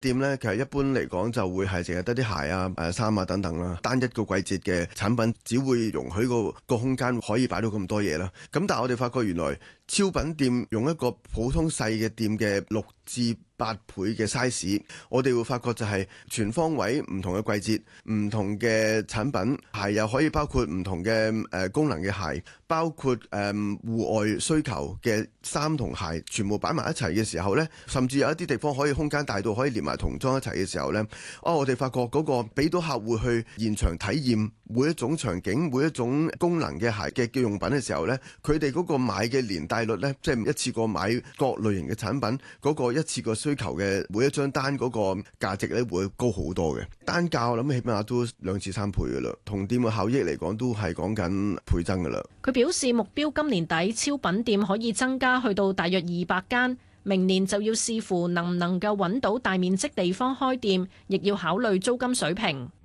店咧，其實一般嚟講就會係淨係得啲鞋啊、衫啊等等啦。單一個季節嘅產品，只會容許個空間可以擺到咁多嘢啦。咁但係我哋發覺原來超品店用一個普通細嘅店嘅6至8倍嘅 size， 我哋會發覺就係全方位唔同嘅季節、唔同嘅產品，鞋又可以包括唔同嘅功能嘅鞋，包括戶外需求嘅衫同鞋，全部擺埋一齊嘅時候呢，甚至有一啲地方可以空間大到可以連埋童裝一齊嘅時候呢，我哋發覺嗰個俾到客戶去現場體驗每一種場景、每一種功能嘅鞋嘅叫用品嘅時候呢，佢哋嗰個買嘅連帶率呢，即係一次過買各類型嘅產品嗰個一次過需求嘅每一張單嗰個價值咧會高好多嘅。單價我諗起碼都2至3倍噶啦，同店嘅效益嚟講都係講緊倍增噶啦。 佢表示目標今年底超品店可以增加去到大約200間，明年就要視乎能唔能夠揾到大面積地方開店，亦要考慮租金水平。